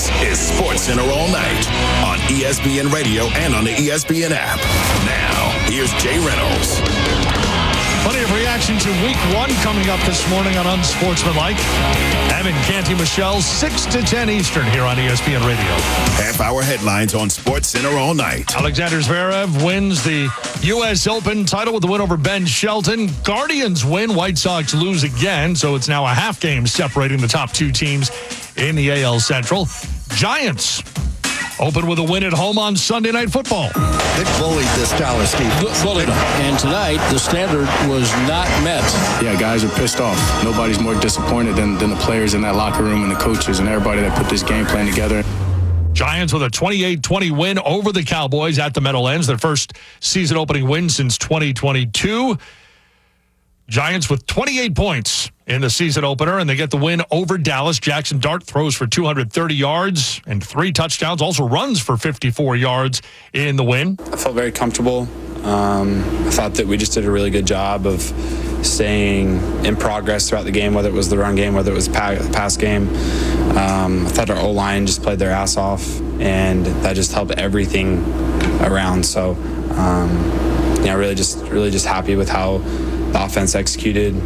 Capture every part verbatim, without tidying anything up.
This is SportsCenter All Night on E S P N Radio and on the E S P N app. Now, here's Jay Reynolds. Plenty of reaction to week one coming up this morning on Unsportsmanlike. Evan Canty Michelle, six to ten Eastern here on E S P N Radio. Half-hour headlines on SportsCenter All Night. Alexander Zverev wins the U S Open title with the win over Ben Shelton. Guardians win, White Sox lose again, so it's now a half game separating the top two teams in the A L Central. Giants open with a win at home on Sunday Night Football. They bullied this Tyler Steve. Bullied them. And tonight, the standard was not met. Yeah, guys are pissed off. Nobody's more disappointed than, than the players in that locker room and the coaches and everybody that put this game plan together. Giants with a twenty-eight twenty win over the Cowboys at the Meadowlands, their first season opening win since twenty twenty-two. Giants with twenty-eight points in the season opener, and they get the win over Dallas. Jackson Dart throws for two hundred thirty yards and three touchdowns, also runs for fifty-four yards in the win. I felt very comfortable. Um, I thought that we just did a really good job of staying in progress throughout the game, whether it was the run game, whether it was the pass game. Um, I thought our O-line just played their ass off, and that just helped everything around. So, um, you know, really just, really just happy with how the offense executed.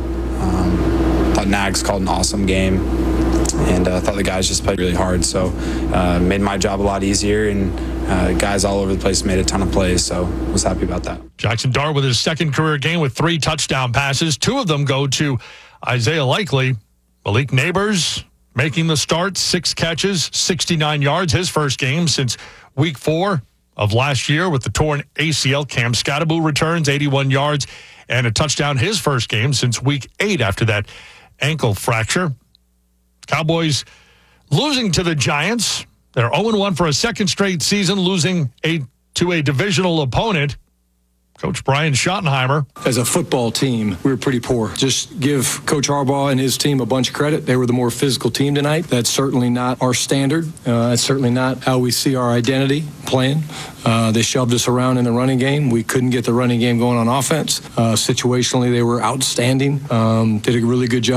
Um, thought Nags called an awesome game, and I uh, thought the guys just played really hard. So uh, made my job a lot easier, and uh, guys all over the place made a ton of plays, so was happy about that. Jackson Dart with his second career game with three touchdown passes. Two of them go to Isaiah Likely. Malik Neighbors making the start, six catches, sixty-nine yards, his first game since week four of last year with the torn A C L. Cam Scattaboo returns, eighty-one yards, and a touchdown his first game since week eight after that ankle fracture. Cowboys losing to the Giants. They're oh and one for a second straight season, losing a, to a divisional opponent. Coach Brian Schottenheimer. As a football team, we were pretty poor. Just give Coach Harbaugh and his team a bunch of credit. They were the more physical team tonight. That's certainly not our standard. Uh, that's certainly not how we see our identity playing. Uh, they shoved us around in the running game. We couldn't get the running game going on offense. Uh, situationally, they were outstanding. Um, did a really good job.